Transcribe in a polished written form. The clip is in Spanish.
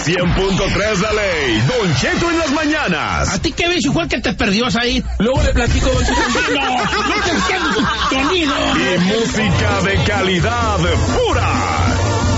100.3 La Ley, Don Cheto en las mañanas. ¿A ti qué ves, igual que te perdió ahí? Luego le platico, Don Cheto. No te entiendo, sonido. Y música de calidad pura.